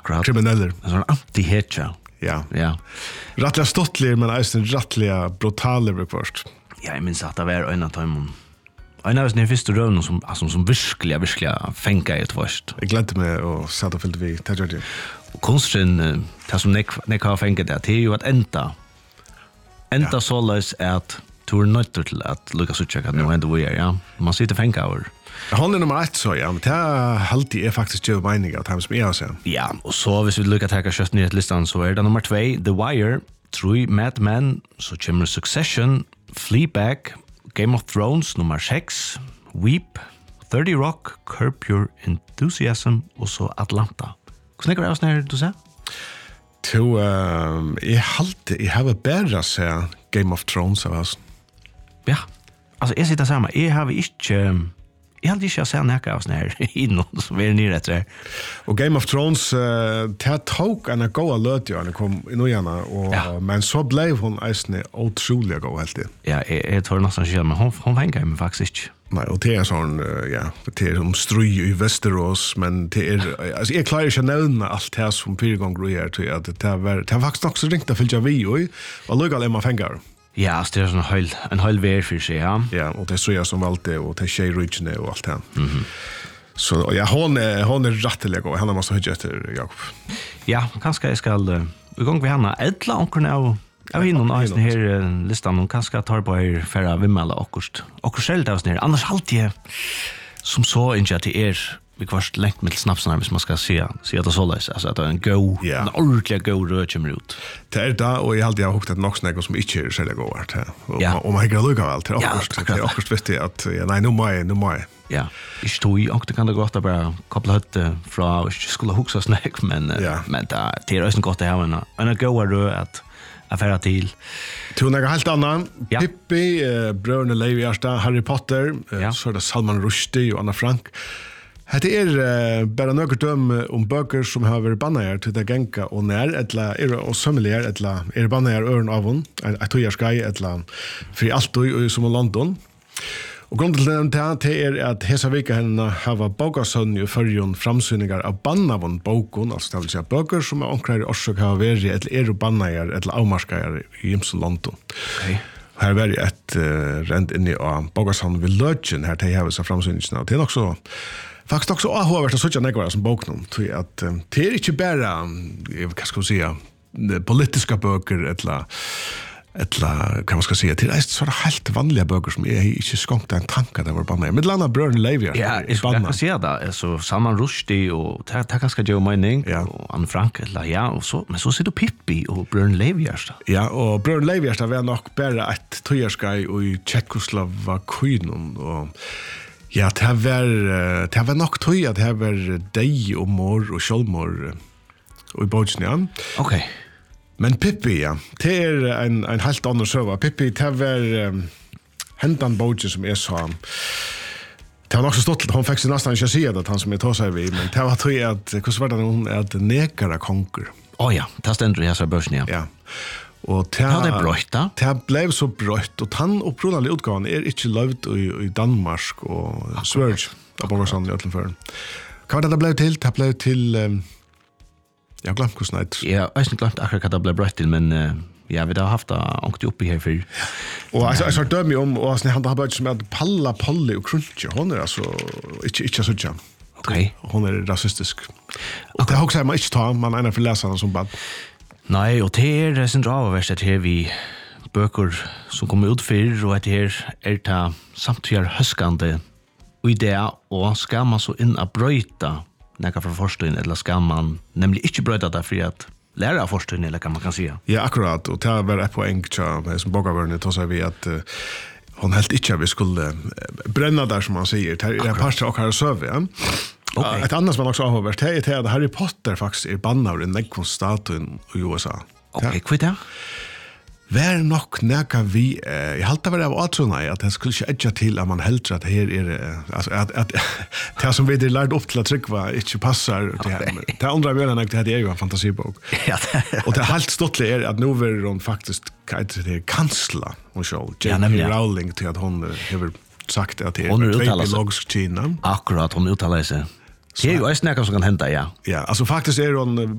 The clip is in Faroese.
kriminella. En sån anti-hetja. Ja. Ja. Rattliga stottlig, men eisen rattliga brutaler först. Ja, jag minns att det var en av dem. En av de första rövnen som virkelig fänga i ett först. Jag glädde mig och satt och fyllde vi till Och konsten, det som nek har fängat det är ju att enda således att du är nødt til at lykkes utcheck at nu händer vi ja. Man sitter fänga över. Han är nummer 1 så ja, men det alltid är faktiskt ju meningen att han som är så. Ja, och så hvis vi lyckas ta kött ner listan så är det nummer 2 The Wire, 3 Mad Men, så kommer Succession, Fleabag, Game of Thrones nummer 6, Weep, 30 Rock, Curb Your Enthusiasm och så Atlanta. Hur snackar vi oss när du säger? Jag har bara se Game of Thrones av oss. Ja, alltså jag sitter samma. Jag har inte sett näka av sån här innan som är nere efter. Och Game of Thrones det tog en goda löt ju när kom in igen och men så blev hon eisne otroligt god helt det. Ja, jag tror nästan själv men hon fänger mig faktiskt inte. Nej, och det är sån det är stry i Västerås men det är alltså jag klarar inte nämna allt det som fyra gånger är till att det var faktiskt också ringt att fylla vi och lugga dem fängar. Ja, det är sån en hel värld för sig, ja. Ja, och det är så jag som valde och det är tjej Ridgene och allt det. Så ja, hon är rättelig och han måste höja efter Jakob. Ja, kanske jag ska igång vi henne ett långt nu. Jag vet någon av den här listan och kanske tar på er förra vimmala och själv av sån annars alltid som så inte att det är vi kvart längt med snapsarna hvis man ska se att det så läs alltså att det är en ordentlig go röd kommer ut. Det är där och jag hade jag hukt att nog snägg som inte är så gå vart här. Och man kan lugga allt till också vet jag att nej nu mai. Ja, jag stod och det kan det gott att bara koppla hit från skulle huxa snägg men det är också gott att ha en go röd att affära till. Till något helt annat. Pippi, bröderna Leivhjärta, Harry Potter, så är det Salman Rushdie och Anna Frank. Det är bara några döm böcker som har varit bannar till det gänga och när eller och sömliga eller bannar örn av hon. Jag tror jag ska eller för allt och som i London. Och grunden till det är att hesa vecka henne har bokasön i förjon framsyningar av bannavon bokon, alltså det vill säga böcker som är omkring orsök har varit eller bannar eller avmarskar i Imsen London. Okay. Här var det ett rent in i bokasön vid Lötjen här till hävelse framsyningarna. Det är också faktiskt också avhåvert att söka negara som boknum till att det är inte bara vad ska jag säga politiska böcker eller kan man ska säga till så är det helt vanliga böcker som är inte skånkta en tanke där var bara med landa bröderna Leivhjärta. Ja, jag kan säga det så Salman Rushdie och det kanske Joe Mining och Anne Frank eller och så men så ser du Pippi och bröderna Leivhjärta. Ja, och bröderna Leivhjärta var nog bara ett tojarskaj i Tjeckoslovakien och ja, det var nok tøy at det var deg og mor og sjølmor og i Bosnien. Okej. Men Pippi, ja, det er en helt annen søva. Pippi, det var hentan Bosnien som jeg sa. Det var nok så stått til, hun fikk seg nesten ikke si at han som jeg tar seg vid, men det var tøy at, hvordan var det hun, at nekara konger. Ja, det stender i hessa Bosnien. Ja. Och det blev så brött och han upprunalig utgåvan är inte lovt i Danmark och Sverige av Borgårdsson i Ötlenfören. Vad var det blev till? Det blev till jag har glömt hur snart. Ja, jag har inte glömt akkurat vad det blev brött till men ja, vi har haft det ångt uppe här för. Och jag sa döm ju om och han har bara som att Palla, Polly och Crunch. Hon är alltså inte så tjän. Okej. Hon är rasistisk. Och det har också man inte ta man ena för läsarna som bara nej, och det är sin dravaverst att här vi böcker som kommer ut för och att det är det samtidigt höskande och det och ska man så in att bröta näka för forskning eller ska man nämligen inte bröta det för att lära av forskning eller kan man kan säga. Ja, akkurat. Och det var ett poäng som bokavörnet tar sig vid att hon helt inte att vi skulle bränna där som man säger. Det är parter och här söver, ja. Okay. Ett annat som man också har hört är att Harry Potter faktiskt är bannad i en statuen i USA. Okej, vad är det? Vär nog näka vi jag halta var av åtrona att det skulle inte edga till att man helt att här är alltså att det som vi det lärt upp till att trycka inte passar det här. Det andra menar jag att det är ju en fantasibok. Ja. Och det helt stottligt är att nu vill hon faktiskt det kansla och så J.K. Rowling till att hon har sagt att det är biologisk Kina. Akkurat, hon uttalar sig. Det är ju snacka som kan hända, ja. Ja, alltså faktiskt är hon